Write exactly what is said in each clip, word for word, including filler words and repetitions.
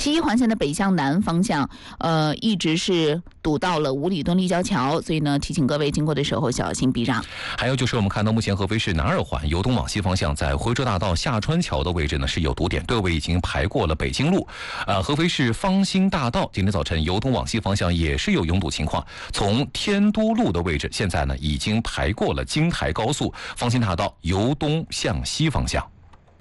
七一环线的北向南方向，呃，一直是堵到了五里墩立交桥，所以呢，提醒各位经过的时候小心避让。 还有就是我们看到目前合肥市南二环由东往西方向，在回浙大道下川桥的位置呢是有堵点，队尾已经排过了北京路。呃，合肥市方兴大道今天早晨由东往西方向也是有拥堵情况，从天都路的位置现在呢已经排过了京台高速，方兴大道由东向西方向。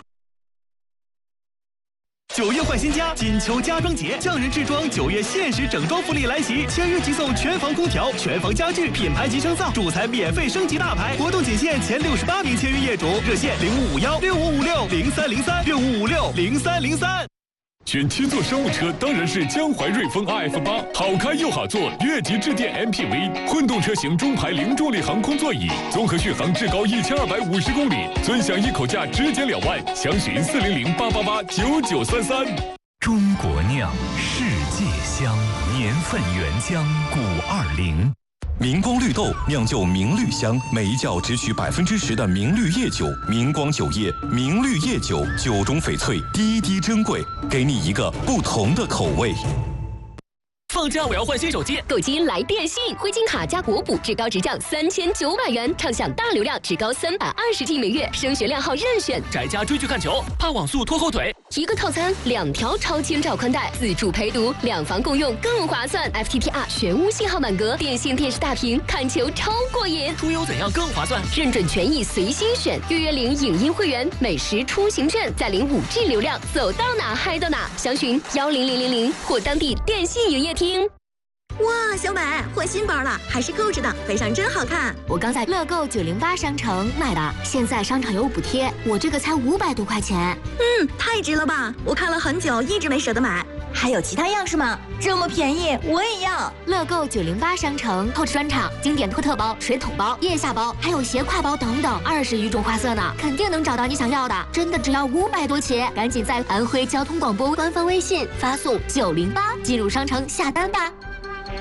九月换新家，金秋家装节，匠人制装九月限时整装福利来袭，签约即送全房空调、全房家具、品牌级升噪，主材免费升级大牌，活动仅限前六十八名签约业主，热线零五五幺六五五六零三零三六五五六零三零三。 选七座商务车当然是江淮瑞风 R F 八，好开又好坐，越级致电 M P V， 混动车型中排零重力航空座椅，综合续航至高一千二百五十公里，尊享一口价直减两万，详询四零零八八八九九三三。 中国酿，世界香，年份原浆古二零。明光绿豆酿就明绿香，每一窖只取百分之十的明绿叶酒，明光酒业明绿叶酒，酒中翡翠，滴滴珍贵，给你一个不同的口味。 放假我要换新手机， 购机来电信，灰金卡加国补，至高直降三千九百元，畅享大流量，至高三百二十 G 每月，升学量号任选。 宅家追剧看球，怕网速拖后腿。 一个套餐，两条超千兆宽带，自助陪读，两房共用更划算。F T T R 全屋信号满格，电信电视大屏，看球超过瘾。 出游怎样更划算？ 认准权益随心选，月月领影音会员，美食出行券，再领五 G 流量，走到哪嗨到哪。详询幺零零零零或当地电信营业厅。 哇，小美换新包了，还是购置的，背上真好看。 我刚在乐购九零八商城买的，现在商场有补贴，我这个才五百多块钱。 嗯，太值了吧！我看了很久，一直没舍得买。 还有其他样式吗？这么便宜，我也要！乐购九零八商城购置专场，经典托特包、水桶包、腋下包，还有斜挎包等等，二十余种花色呢，肯定能找到你想要的。真的只要五百多起，赶紧在安徽交通广播官方微信发送九零八进入商城下单吧。